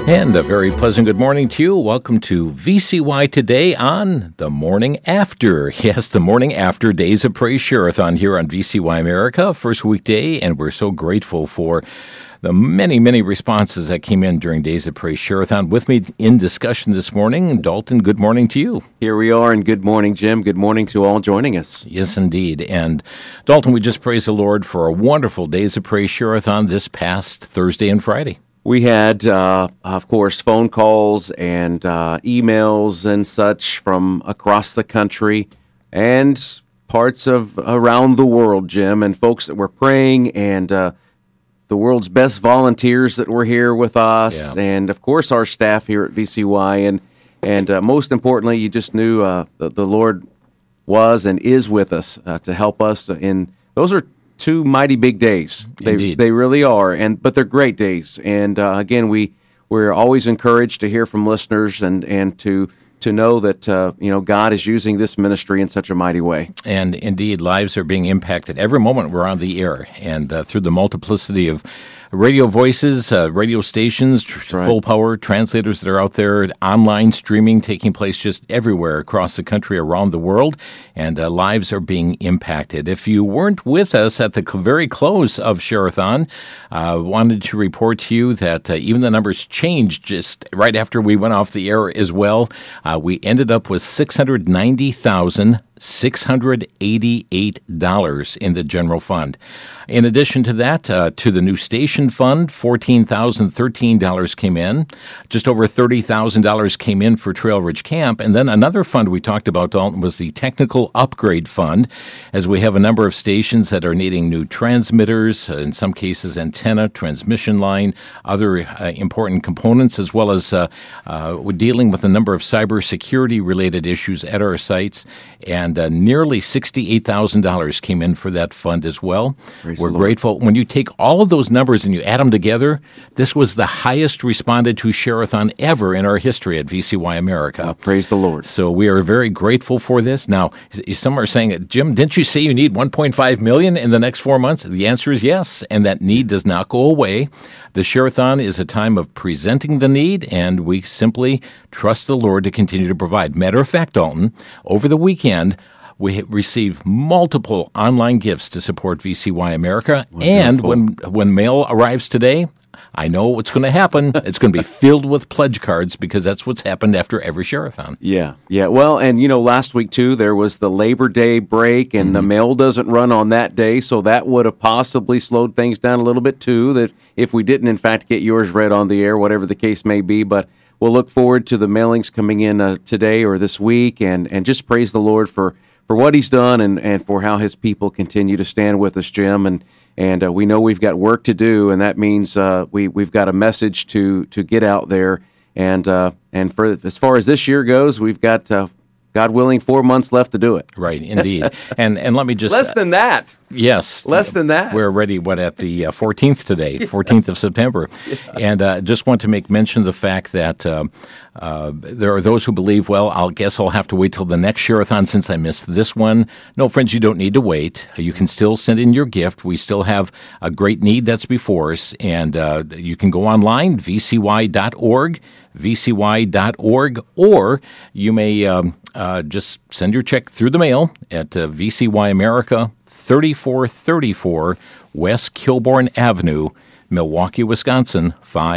And a very pleasant good morning to you. Welcome to VCY Today on the morning after. Yes, the morning after Days of Praise Share-a-thon here on VCY America, first weekday, and we're so grateful for the many, many responses that came in during Days of Praise Share-a-thon. With me in discussion this morning, Dalton, good morning to you. Here we are, and good morning, Jim. Good morning to all joining us. Yes, indeed. And Dalton, we just praise the Lord for a wonderful Days of Praise Share-a-thon this past Thursday and Friday. We had, of course, phone calls and emails and such from across the country and parts of around the world, Jim, and folks that were praying, and the world's best volunteers that were here with us, and, of course, our staff here at VCY. And most importantly, you just knew that the Lord was and is with us to help us. And those are two mighty big days. They really are, but they're great days. And again, we're always encouraged to hear from listeners and to know that God is using this ministry in such a mighty way. And indeed, lives are being impacted every moment we're on the air, and through the multiplicity of radio voices, radio stations, full power translators that are out there, online streaming taking place just everywhere across the country, around the world, and lives are being impacted. If you weren't with us at the very close of Share-a-thon, wanted to report to you that even the numbers changed just right after we went off the air as well. We ended up with $690,688 in the general fund. In addition to that, to the new station fund, $14,013 came in. Just over $30,000 came in for Trail Ridge Camp. And then another fund we talked about, Dalton, was the Technical Upgrade Fund, as we have a number of stations that are needing new transmitters, in some cases antenna, transmission line, other important components, as well as we're dealing with a number of cybersecurity-related issues at our sites. And nearly $68,000 came in for that fund as well. We're grateful. When you take all of those numbers and you add them together, this was the highest responded to Share-a-thon ever in our history at VCY America. Praise the Lord. So we are very grateful for this. Now, some are saying, Jim, didn't you say you need $1.5 million in the next 4 months? The answer is yes, and that need does not go away. The Share-a-thon is a time of presenting the need, and we simply trust the Lord to continue to provide. Matter of fact, Dalton, over the weekend, we received multiple online gifts to support VCY America. Wonderful. And when mail arrives today, I know what's going to happen. It's going to be filled with pledge cards, because that's what's happened after every Share-a-thon. Yeah. Well, and last week too, there was the Labor Day break, and the mail doesn't run on that day, so that would have possibly slowed things down a little bit too, that if we didn't in fact get yours read on the air, whatever the case may be. But we'll look forward to the mailings coming in today or this week, and just praise the Lord for what He's done and for how His people continue to stand with us, Jim. And we know we've got work to do, and that means we've got a message to get out there. And for as far as this year goes, we've got, God willing, 4 months left to do it. Right, indeed. And let me just... Less than that. Yes. Less than that. We're already, at the 14th today, 14th of September. Yeah. And just want to make mention of the fact that there are those who believe, well, I guess I'll have to wait till the next Share-a-thon since I missed this one. No, friends, you don't need to wait. You can still send in your gift. We still have a great need that's before us. And you can go online, vcy.org, vcy.org, or you may just send your check through the mail at VCY America, 3434 West Kilbourne Avenue, Milwaukee, Wisconsin,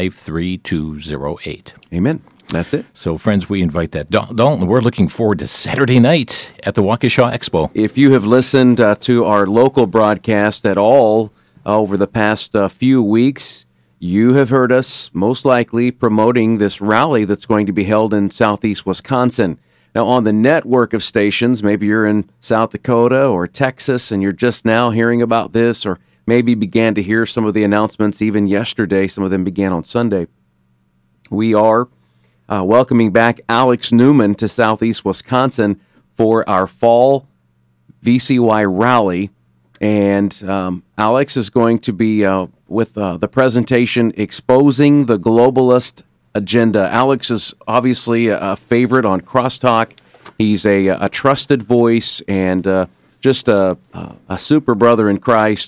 53208. Amen. That's it. So, friends, we invite that. Dalton, we're looking forward to Saturday night at the Waukesha Expo. If you have listened to our local broadcast at all over the past few weeks, you have heard us most likely promoting this rally that's going to be held in southeast Wisconsin. Now, on the network of stations, maybe you're in South Dakota or Texas and you're just now hearing about this, or maybe began to hear some of the announcements even yesterday. Some of them began on Sunday. We are welcoming back Alex Newman to southeast Wisconsin for our fall VCY rally. And Alex is going to be with the presentation, Exposing the Globalist Agenda. Alex is obviously a favorite on Crosstalk. He's a trusted voice and just a super brother in Christ.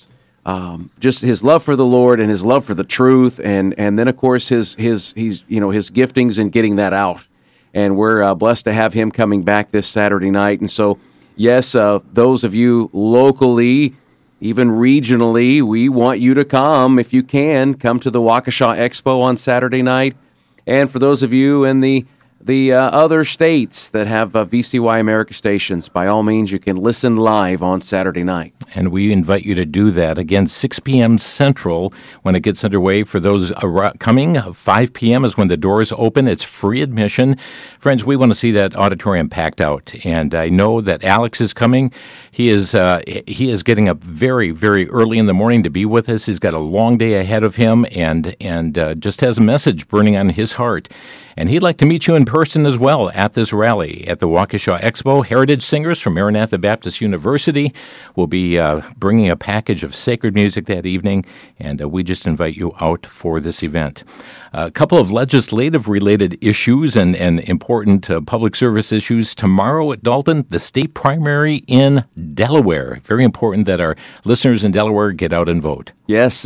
just his love for the Lord and his love for the truth, and then of course his giftings in getting that out. And we're blessed to have him coming back this Saturday night. And so, yes, those of you locally, even regionally, we want you to come if you can. Come to the Waukesha Expo on Saturday night. And for those of you in the other states that have VCY America stations, by all means, you can listen live on Saturday night. And we invite you to do that. Again, 6 p.m. Central when it gets underway. For those coming, 5 p.m. is when the doors open. It's free admission. Friends, we want to see that auditorium packed out. And I know that Alex is coming. He is getting up very, very early in the morning to be with us. He's got a long day ahead of him and just has a message burning on his heart. And he'd like to meet you in person as well at this rally at the Waukesha Expo. Heritage singers from Maranatha Baptist University will be bringing a package of sacred music that evening, and we just invite you out for this event. A couple of legislative-related issues and important public service issues. Tomorrow at Dalton, the state primary in Delaware. Very important that our listeners in Delaware get out and vote. Yes,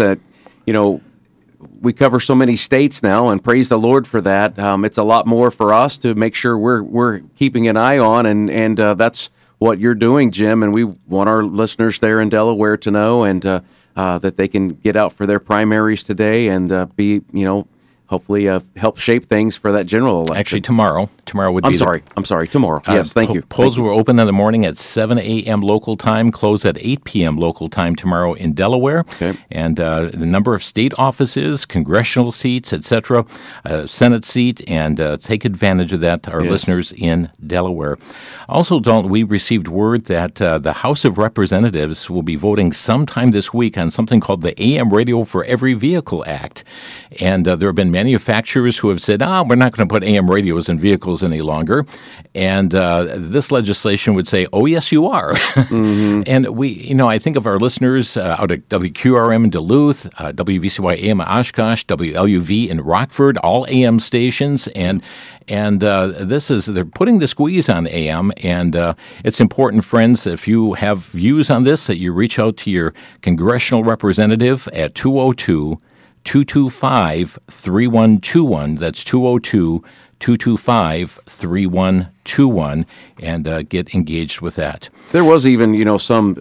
we cover so many states now, and praise the Lord for that. It's a lot more for us to make sure we're keeping an eye on, and that's what you're doing, Jim. And we want our listeners there in Delaware to know, and that they can get out for their primaries today and be, hopefully help shape things for that general election. Actually, tomorrow would be. I'm sorry, tomorrow. Yes, thank you. Polls will open in the morning at 7 a.m. local time, close at 8 p.m. local time tomorrow in Delaware. Okay. And the number of state offices, congressional seats, etc., Senate seat, and take advantage of that, our listeners in Delaware. Also, Dalton, we received word that the House of Representatives will be voting sometime this week on something called the AM Radio for Every Vehicle Act. And there have been manufacturers who have said, we're not going to put AM radios in vehicles any longer. And this legislation would say, oh, yes, you are. Mm-hmm. And I think of our listeners out at WQRM in Duluth, WVCY AM in Oshkosh, WLUV in Rockford, all AM stations. And they're putting the squeeze on AM. And it's important, friends, if you have views on this, that you reach out to your congressional representative at 202-225-3121. That's 202-225-3121, and get engaged with that. There was even, some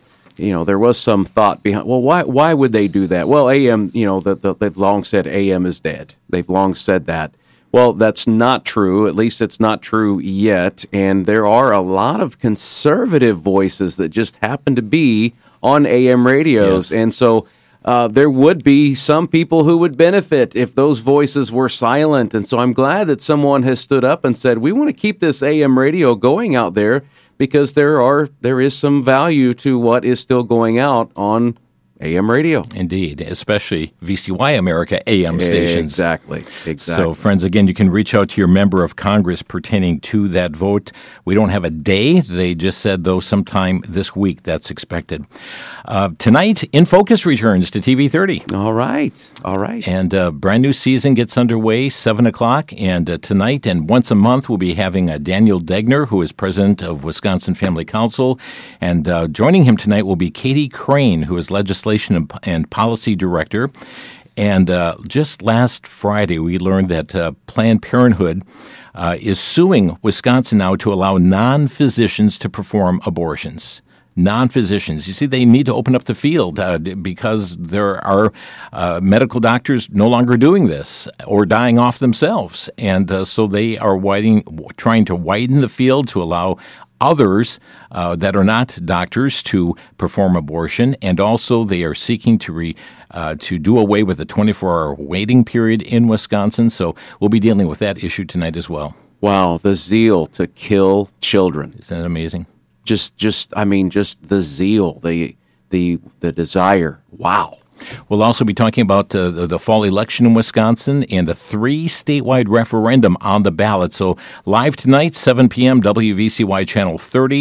thought behind, well, why would they do that? Well, AM, they've long said AM is dead. They've long said that. Well, that's not true. At least it's not true yet. And there are a lot of conservative voices that just happen to be on AM radios. Yes. And so there would be some people who would benefit if those voices were silent. And so I'm glad that someone has stood up and said, we want to keep this AM radio going out there because there is some value to what is still going out on AM radio. Indeed, especially VCY America AM stations. Exactly. So, friends, again, you can reach out to your member of Congress pertaining to that vote. We don't have a day. They just said, though, sometime this week that's expected. Tonight, In Focus returns to TV 30. All right. And a brand new season gets underway, 7 o'clock. And tonight and once a month, we'll be having Daniel Degner, who is president of Wisconsin Family Council. And joining him tonight will be Katie Crane, who is legislation and policy director. And just last Friday, we learned that Planned Parenthood is suing Wisconsin now to allow non-physicians to perform abortions. Non-physicians. You see, they need to open up the field because there are medical doctors no longer doing this or dying off themselves. And so they are trying to widen the field to allow others that are not doctors to perform abortion, and also they are seeking to do away with the 24-hour waiting period in Wisconsin. So we'll be dealing with that issue tonight as well. Wow, the zeal to kill children. Isn't that amazing? Just the zeal, the desire. Wow. We'll also be talking about the fall election in Wisconsin and the 3 statewide referendum on the ballot. So live tonight, 7 p.m., WVCY Channel 30.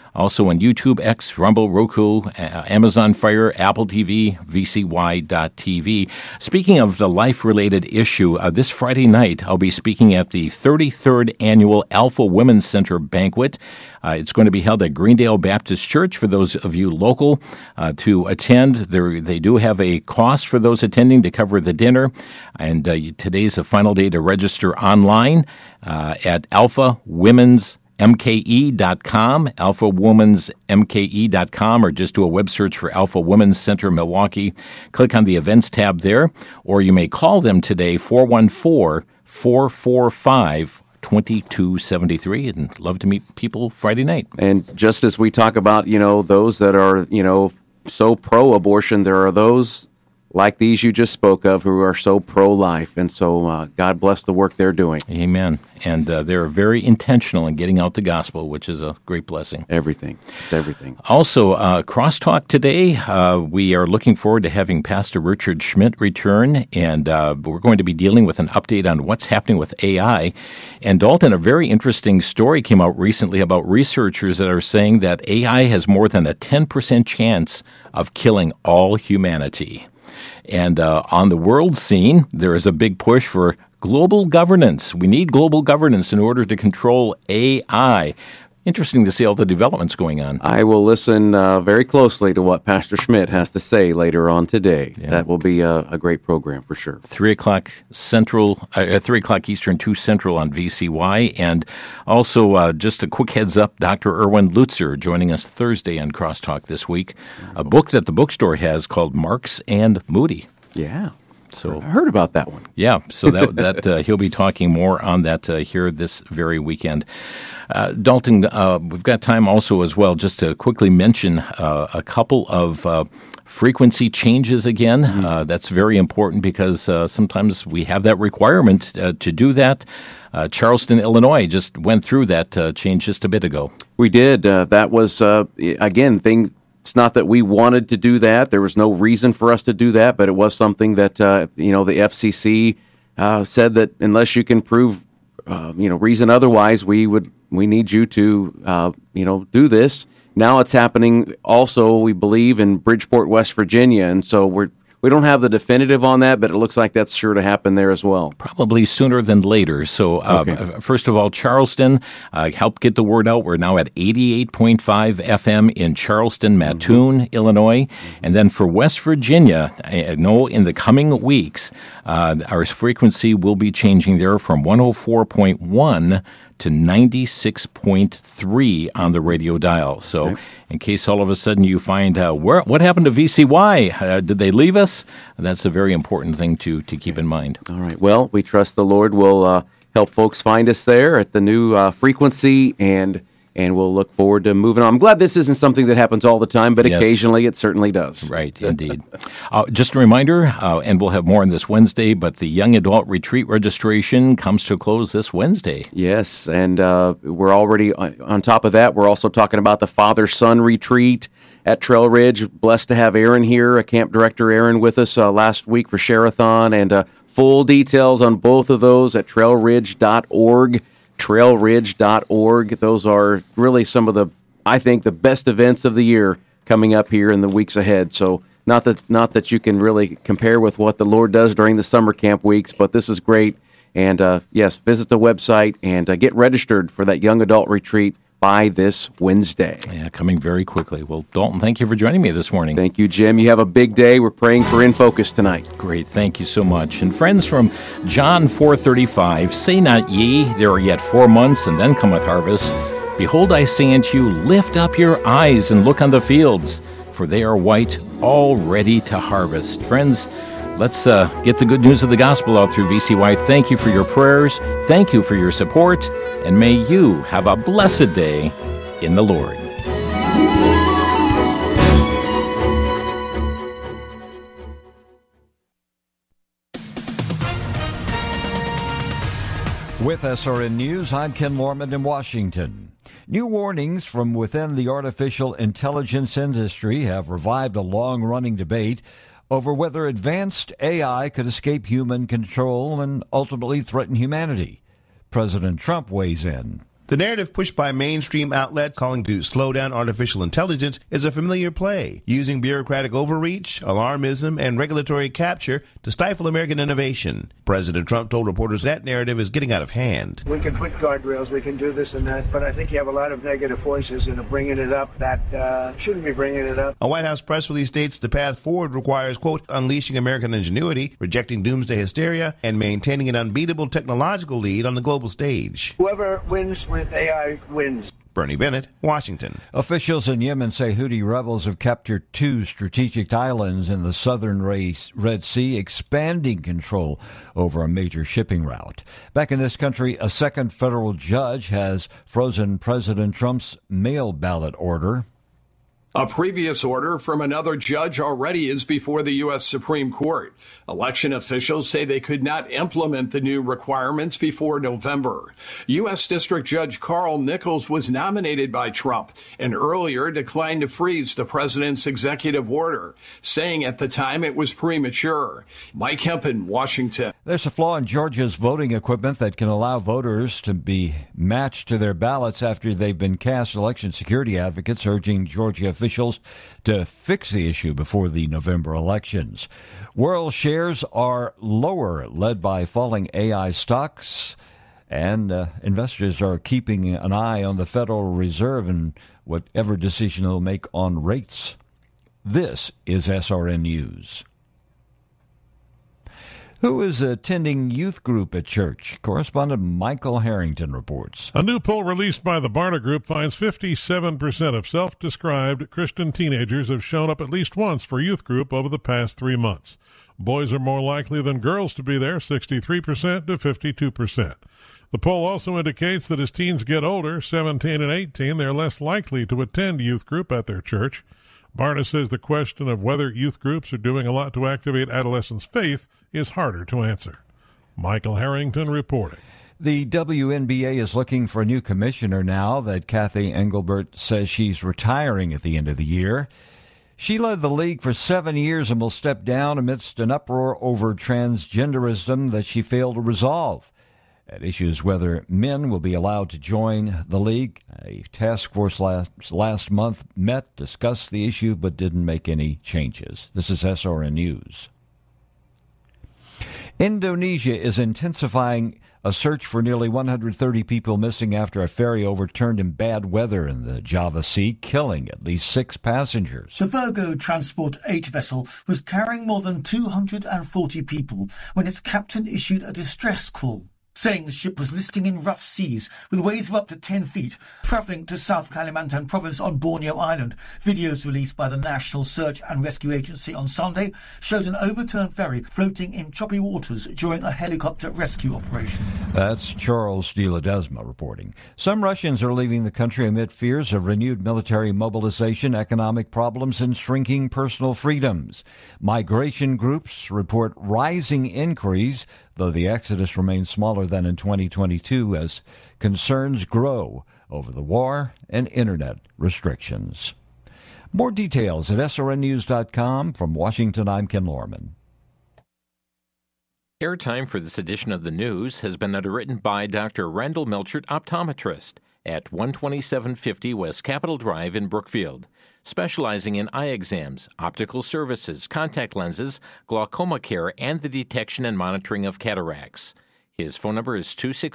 Also on YouTube, X, Rumble, Roku, Amazon Fire, Apple TV, VCY.TV. Speaking of the life-related issue, this Friday night I'll be speaking at the 33rd Annual Alpha Women's Center Banquet. It's going to be held at Greendale Baptist Church for those of you local to attend. They do have a cost for those attending to cover the dinner, and today's the final day to register online at alphawomensmke.com, alphawomensmke.com, or just do a web search for Alpha Women's Center Milwaukee. Click on the events tab there, or you may call them today, 414-445-2273, and love to meet people Friday night. And just as we talk about, those that are, so pro-abortion, there are those like these you just spoke of who are so pro-life. And so God bless the work they're doing. Amen. And they're very intentional in getting out the gospel, which is a great blessing. Everything. It's everything. Also, Crosstalk today, we are looking forward to having Pastor Richard Schmidt return, and we're going to be dealing with an update on what's happening with AI. And Dalton, a very interesting story came out recently about researchers that are saying that AI has more than a 10% chance of killing all humanity. And on the world scene, there is a big push for global governance. We need global governance in order to control AI. Interesting to see all the developments going on. I will listen very closely to what Pastor Schmidt has to say later on today. Yeah. That will be a great program for sure. 3 o'clock Central, 3 o'clock Eastern, 2 Central on VCY. And also, just a quick heads up, Dr. Erwin Lutzer joining us Thursday on Crosstalk this week. A book that the bookstore has called Marks and Moody. Yeah. So I heard about that one. Yeah, so that he'll be talking more on that here this very weekend. Dalton, we've got time also as well just to quickly mention a couple of frequency changes again. Mm-hmm. That's very important because sometimes we have that requirement to do that. Charleston, Illinois just went through that change just a bit ago. We did. That was, again, it's not that we wanted to do that. There was no reason for us to do that, but it was something that, the FCC said that unless you can prove, reason otherwise, we need you to, do this. Now it's happening also, we believe, in Bridgeport, West Virginia, and so we don't have the definitive on that, but it looks like that's sure to happen there as well. Probably sooner than later. So, First of all, Charleston, help get the word out. We're now at 88.5 FM in Charleston, Mattoon, Illinois. And then for West Virginia, I know in the coming weeks, our frequency will be changing there from 104.1 to 96.3 on the radio dial. So in case all of a sudden you find what happened to VCY? Did they leave us? That's a very important thing to keep in mind. All right. Well, we trust the Lord will help folks find us there at the new frequency, and we'll look forward to moving on. I'm glad this isn't something that happens all the time, but occasionally it certainly does. Right, indeed. Just a reminder, and we'll have more on this Wednesday, but the Young Adult Retreat registration comes to a close this Wednesday. Yes, and we're already on top of that. We're also talking about the Father-Son Retreat at Trail Ridge. Blessed to have Aaron here, Camp Director Aaron, with us last week for Share-a-thon, and full details on both of those at trailridge.org. trailridge.org. Those are really some of the best events of the year coming up here in the weeks ahead. So not that you can really compare with what the Lord does during the summer camp weeks, but this is great. And yes, visit the website and get registered for that young adult retreat by this Wednesday. Yeah, coming very quickly. Well, Dalton, thank you for joining me this morning. Thank you, Jim. You have a big day. We're praying for In Focus tonight. Great. Thank you so much. And friends, from John 4:35, say not ye, there are yet 4 months, and then cometh harvest. Behold, I say unto you, lift up your eyes and look on the fields, for they are white, all ready to harvest. Friends, let's get the good news of the gospel out through VCY. Thank you for your prayers. Thank you for your support. And may you have a blessed day in the Lord. With SRN News, I'm Ken Lorman in Washington. New warnings from within the artificial intelligence industry have revived a long-running debate over whether advanced AI could escape human control and ultimately threaten humanity. President Trump weighs in. The narrative pushed by mainstream outlets calling to slow down artificial intelligence is a familiar play, using bureaucratic overreach, alarmism, and regulatory capture to stifle American innovation. President Trump told reporters that narrative is getting out of hand. We can put guardrails, we can do this and that, but I think you have a lot of negative voices and bringing it up that shouldn't be bringing it up. A White House press release states the path forward requires, quote, unleashing American ingenuity, rejecting doomsday hysteria, and maintaining an unbeatable technological lead on the global stage. Whoever wins with AI wins. Bernie Bennett, Washington. Officials in Yemen say Houthi rebels have captured 2 strategic islands in the southern Red Sea, expanding control over a major shipping route. Back in this country, a second federal judge has frozen President Trump's mail ballot order. A previous order from another judge already is before the U.S. Supreme Court. Election officials say they could not implement the new requirements before November. U.S. District Judge Carl Nichols was nominated by Trump and earlier declined to freeze the president's executive order, saying at the time it was premature. Mike Hempen, Washington. There's a flaw in Georgia's voting equipment that can allow voters to be matched to their ballots after they've been cast. Election security advocates urging Georgia officials to fix the issue before the November elections. World shares are lower, led by falling AI stocks, and investors are keeping an eye on the Federal Reserve and whatever decision they'll make on rates. This is SRN News. Who is attending youth group at church? Correspondent Michael Harrington reports. A new poll released by the Barna Group finds 57% of self-described Christian teenagers have shown up at least once for youth group over the past 3 months. Boys are more likely than girls to be there, 63% to 52%. The poll also indicates that as teens get older, 17 and 18, they're less likely to attend youth group at their church. Barna says the question of whether youth groups are doing a lot to activate adolescents' faith is harder to answer. Michael Harrington reporting. The WNBA is looking for a new commissioner now that Kathy Engelbert says she's retiring at the end of the year. She led the league for 7 years and will step down amidst an uproar over transgenderism that she failed to resolve. At issues whether men will be allowed to join the league, a task force last month met, discussed the issue, but didn't make any changes. This is SRN News. Indonesia is intensifying a search for nearly 130 people missing after a ferry overturned in bad weather in the Java Sea, killing at least 6 passengers. The Virgo Transport 8 vessel was carrying more than 240 people when its captain issued a distress call, saying the ship was listing in rough seas with waves of up to 10 feet, travelling to South Kalimantan province on Borneo Island. Videos released by the National Search and Rescue Agency on Sunday showed an overturned ferry floating in choppy waters during a helicopter rescue operation. That's Charles de Ledesma reporting. Some Russians are leaving the country amid fears of renewed military mobilization, economic problems, and shrinking personal freedoms. Migration groups report rising inquiries, though the exodus remains smaller than in 2022 as concerns grow over the war and internet restrictions. More details at srnnews.com. From Washington, I'm Ken Lorman. Airtime for this edition of the news has been underwritten by Dr. Randall Melchert, optometrist, at 12750 West Capitol Drive in Brookfield, specializing in eye exams, optical services, contact lenses, glaucoma care, and the detection and monitoring of cataracts. His phone number is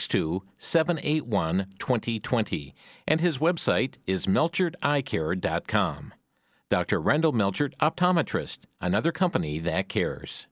262-781-2020, and his website is melcherteyecare.com. Dr. Randall Melchert, optometrist, another company that cares.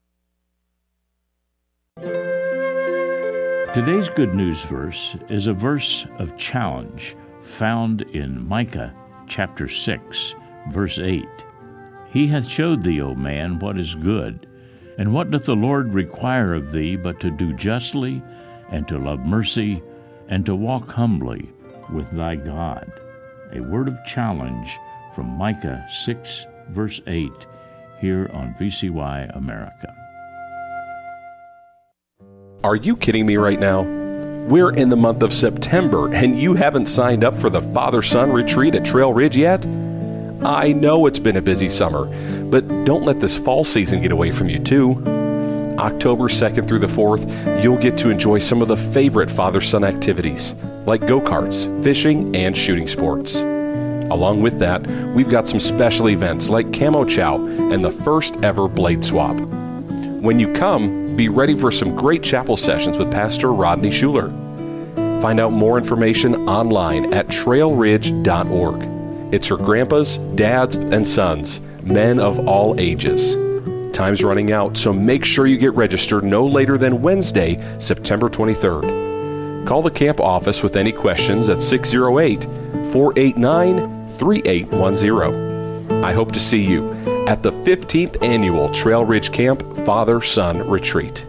Today's good news verse is a verse of challenge found in Micah chapter 6, verse 8. He hath showed thee, O man, what is good, and what doth the Lord require of thee but to do justly, and to love mercy, and to walk humbly with thy God. A word of challenge from Micah 6, verse 8, here on VCY America. Are you kidding me right now? We're in the month of September, and you haven't signed up for the Father-Son Retreat at Trail Ridge yet? I know it's been a busy summer, but don't let this fall season get away from you, too. October 2nd through the 4th, you'll get to enjoy some of the favorite Father-Son activities. like go-karts, fishing, and shooting sports. Along with that, we've got some special events like Camo Chow and the first ever Blade Swap. When you come, be ready for some great chapel sessions with Pastor Rodney Schuler. Find out more information online at trailridge.org. It's for grandpas, dads, and sons, men of all ages. Time's running out, so make sure you get registered no later than Wednesday, September 23rd. Call the camp office with any questions at 608-489-3810. I hope to see you at the 15th Annual Trail Ridge Camp Father-Son Retreat.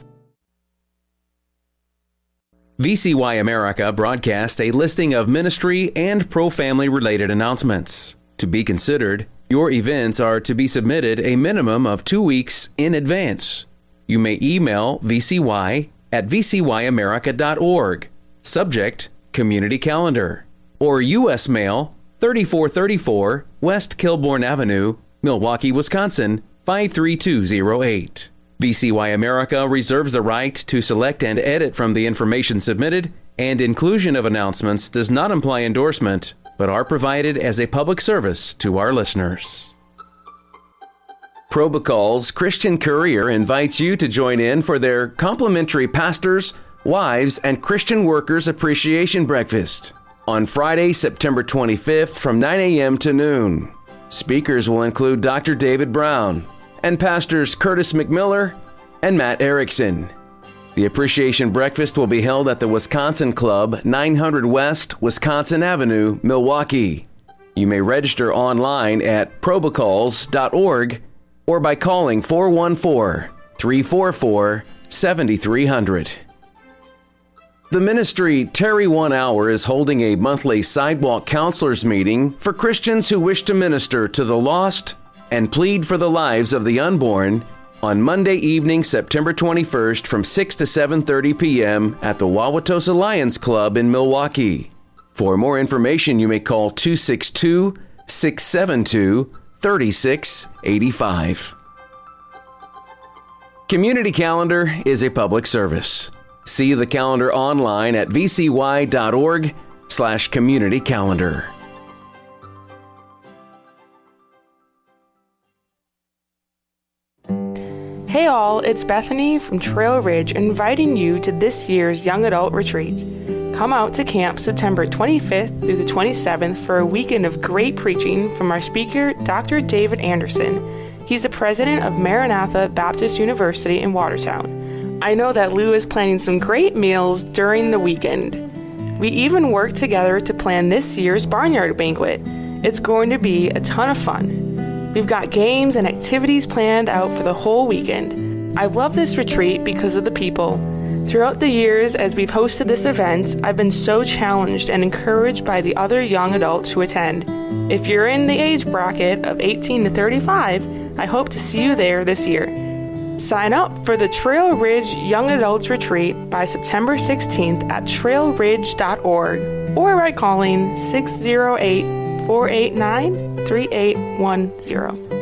VCY America broadcasts a listing of ministry and pro-family related announcements. To be considered, your events are to be submitted a minimum of 2 weeks in advance. You may email VCY at vcyamerica.org, subject Community Calendar, or U.S. Mail 3434 West Kilbourne Avenue, Milwaukee, Wisconsin 53208. VCY America reserves the right to select and edit from the information submitted, and inclusion of announcements does not imply endorsement, but are provided as a public service to our listeners. Probacol's Christian Courier invites you to join in for their complimentary pastors, wives, and Christian workers appreciation breakfast on Friday, September 25th from 9 a.m. to noon. Speakers will include Dr. David Brown and Pastors Curtis McMiller and Matt Erickson. The appreciation breakfast will be held at the Wisconsin Club, 900 West Wisconsin Avenue, Milwaukee. You may register online at probacols.org or by calling 414-344-7300. The ministry Terry 1 Hour is holding a monthly sidewalk counselors meeting for Christians who wish to minister to the lost and plead for the lives of the unborn on Monday evening, September 21st from 6 to 7:30 p.m. at the Wauwatosa Lions Club in Milwaukee. For more information, you may call 262-672-3685. Community Calendar is a public service. See the calendar online at vcy.org/community calendar. Hey all, it's Bethany from Trail Ridge inviting you to this year's Young Adult Retreat. Come out to camp September 25th through the 27th for a weekend of great preaching from our speaker, Dr. David Anderson. He's the president of Maranatha Baptist University in Watertown. I know that Lou is planning some great meals during the weekend. We even worked together to plan this year's Barnyard Banquet. It's going to be a ton of fun. We've got games and activities planned out for the whole weekend. I love this retreat because of the people. Throughout the years as we've hosted this event, I've been so challenged and encouraged by the other young adults who attend. If you're in the age bracket of 18 to 35, I hope to see you there this year. Sign up for the Trail Ridge Young Adults Retreat by September 16th at trailridge.org or by calling 608-489-3810.